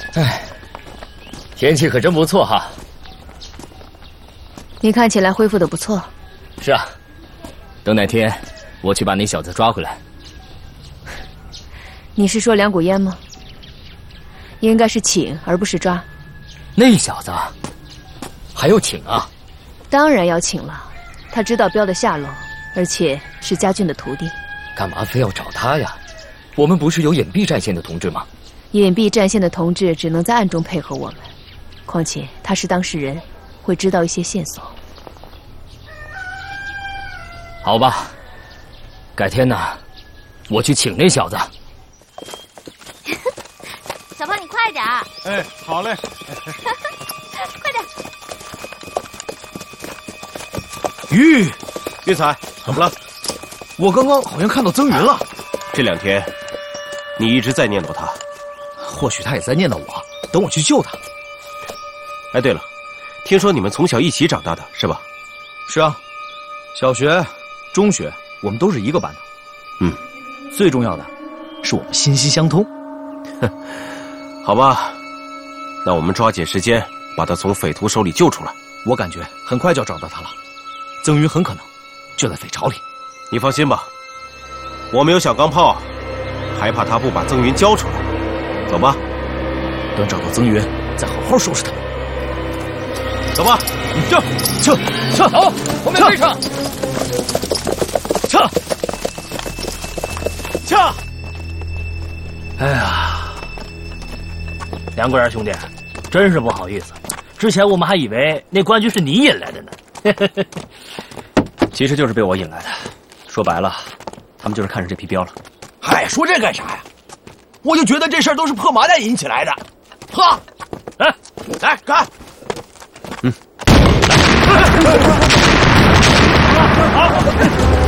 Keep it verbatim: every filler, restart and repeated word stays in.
哎，天气可真不错哈。 你看起来恢复的不错。 是啊，等哪天我去把那小子抓回来。 你是说梁古烟吗？应该是请而不是抓。 那小子还要请啊？ 当然要请了，他知道镖的下落，而且是家俊的徒弟。 干嘛非要找他呀？我们不是有隐蔽战线的同志吗？ 隐蔽战线的同志只能在暗中配合我们，况且他是当事人，会知道一些线索。 好吧，改天呢，我去请那小子。 小胖，你快点儿！ 哎，好嘞。 快点！ 玉，玉彩，怎么了？我刚刚好像看到曾云了。这两天，你一直在念叨他，或许他也在念叨我，等我去救他。哎，对了，听说你们从小一起长大的是吧？ 是啊，小学、中学我们都是一个班的。 嗯， 最重要的是我们心心相通。 哼，好吧，那我们抓紧时间把他从匪徒手里救出来。 我感觉很快就要找到他了，曾云很可能就在匪巢里。 你放心吧，我们有小钢炮，还怕他不把曾云交出来？走吧， 等找到曾云，再好好收拾他。 走吧， 撤撤撤！ 好，我们追上！ 撤撤！ 哎呀，梁贵人兄弟，真是不好意思，之前我们还以为那官军是你引来的呢。 其实就是被我引来的。说白了，他们就是看上这批镖了。 嗨，说这干啥呀？我就觉得这事儿都是破麻袋引起来的。喝， 来， 来干！ 嗯。 好。